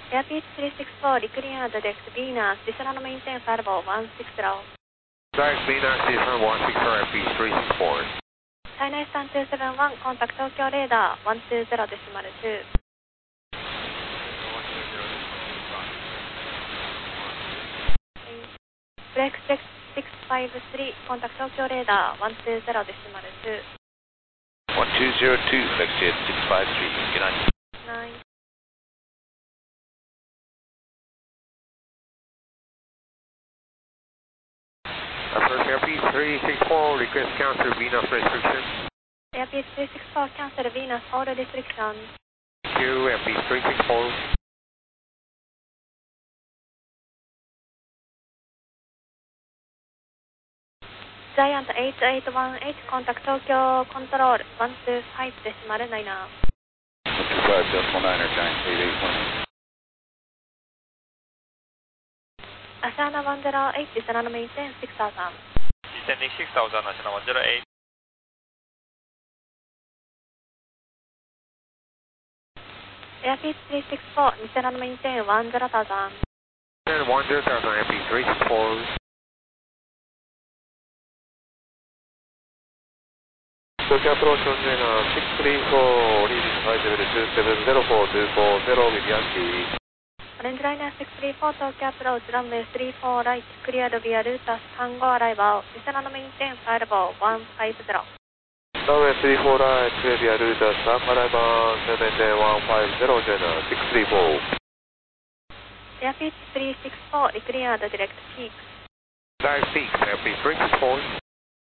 Airpeace 364, Recleared Direct Venus, descend on maintain flight level 160. Direct Venus, descend 160, Airpeace 364. China Eastern 271, contact Tokyo radar 120.2. Flex 653, contact Tokyo radar 120.2. 1202, Flexjet 653, good night. 9. First Airpeace 364, request cancel Venus restriction. Airpeace 364, cancel Venus, all restrictions. Thank you, Airpeace 364. Giant 8818, contact Tokyo control 125.9. 125.9, Giant 8818. Asana 108, descend on maintain 6000. Descending 6000, Asana 108. Airpeace 364, descend on maintain 10,000. And 10,000, Airpeace 364. Tokyo approach on 634, leading high level 270424 with Yankee. Orange Liner 634, Tokyo approach, runway 34 right, cleared via Rutas Tango arrival, descend on maintain flight level 150. Runway 34 right, cleared via Rutas Tango arrival, maintain 150, China 634. Airpeace 364, declared direct peak. Direct peak, Airpeace 364.